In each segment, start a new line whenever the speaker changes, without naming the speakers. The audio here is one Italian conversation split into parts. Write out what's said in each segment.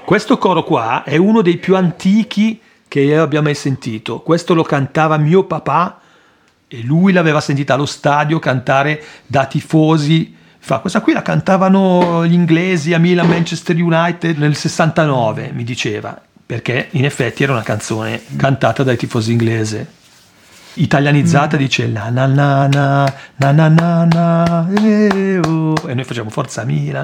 Questo coro qua è uno dei più antichi che io abbia mai sentito. Questo lo cantava mio papà e lui l'aveva sentita allo stadio cantare da tifosi. Questa qui la cantavano gli inglesi a Milan, Manchester United nel 69, mi diceva, perché in effetti era una canzone cantata dai tifosi inglesi. Italianizzata dice na na na na na na na na oh, e noi facciamo Forza Milan.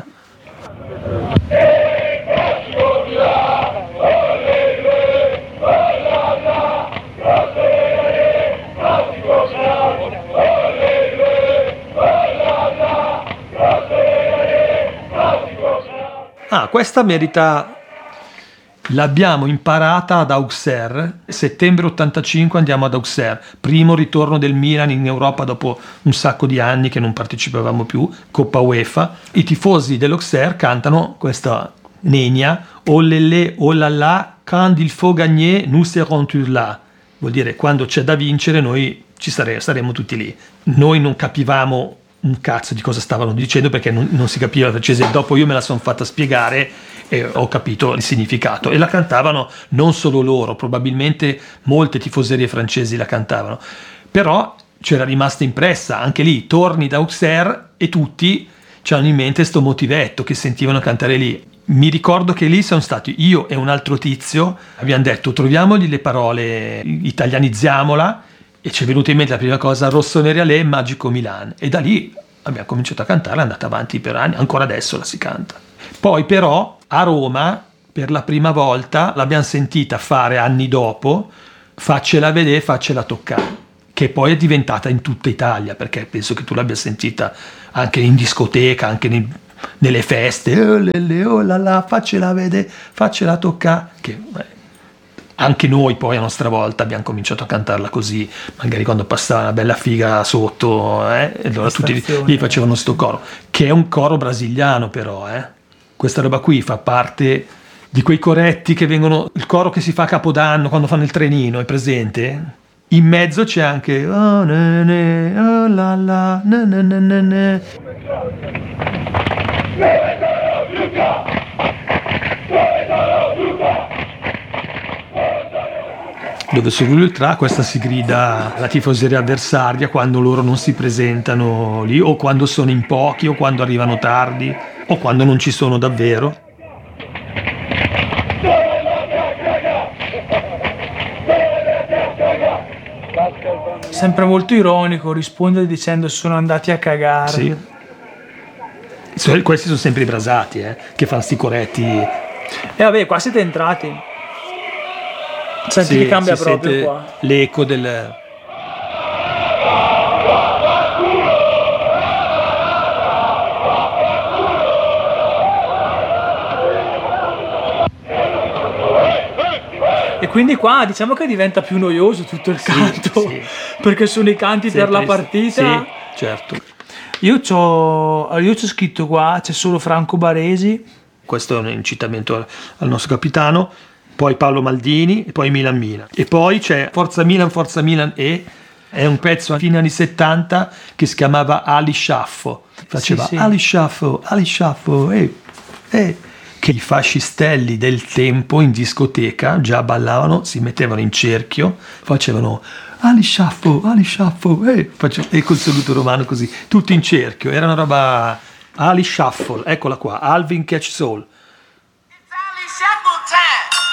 Questa merita. L'abbiamo imparata ad Auxerre, settembre 85 andiamo ad Auxerre, primo ritorno del Milan in Europa dopo un sacco di anni che non partecipavamo più, Coppa UEFA. I tifosi dell'Auxerre cantano questa nenia, oh lele, oh la la, quand il faut gagner, nous serons tous là. Vuol dire quando c'è da vincere noi saremo tutti lì. Noi non capivamo un cazzo di cosa stavano dicendo perché non si capiva il francese. Dopo io me la sono fatta spiegare e ho capito il significato, e la cantavano non solo loro, probabilmente molte tifoserie francesi la cantavano, però c'era rimasta impressa anche lì. Torni da Auxerre e tutti c'hanno in mente sto motivetto che sentivano cantare lì. Mi ricordo che lì sono stati io e un altro tizio, abbiamo detto troviamogli le parole, italianizziamola, e ci è venuta in mente la prima cosa Rossoneri Alè, Magico Milan, e da lì abbiamo cominciato a cantarla, è andata avanti per anni, ancora adesso la si canta. Poi però a Roma per la prima volta l'abbiamo sentita fare anni dopo Faccela vedere, faccela toccare, che poi è diventata in tutta Italia, perché penso che tu l'abbia sentita anche in discoteca, anche nelle feste, oh la la, faccela vedere, faccela toccare, che anche noi poi a nostra volta abbiamo cominciato a cantarla così, magari quando passava una bella figa sotto, e allora tutti lì facevano sto coro, che è un coro brasiliano però, Questa roba qui fa parte di quei coretti che vengono, il coro che si fa a Capodanno quando fanno il trenino, è presente? In mezzo c'è anche oh ne oh la la ne ne ne ne ne. Dove su Ultra questa si grida alla tifoseria avversaria quando loro non si presentano lì, o quando sono in pochi, o quando arrivano tardi, o quando non ci sono davvero.
Sempre molto ironico, risponde dicendo sono andati a cagare.
Sì. Questi sono sempre i brasati, che fanno sti coretti.
E vabbè, qua siete entrati. Senti che cambia proprio qua.
L'eco del...
E quindi qua diciamo che diventa più noioso tutto il canto, perché sono i canti sempre per la partita.
Sì, certo.
Io c'ho scritto qua, c'è solo Franco Baresi.
Questo è un incitamento al nostro capitano. Poi Paolo Maldini, e poi Milan Milan. E poi c'è Forza Milan e è un pezzo a fine anni 70 che si chiamava Ali Sciaffo. Faceva Ali Sciaffo, che i fascistelli del tempo in discoteca già ballavano, si mettevano in cerchio, facevano Ali Sciaffo, e col saluto romano così, tutti in cerchio, era una roba Ali Shuffle, eccola qua, Alvin Catch Soul.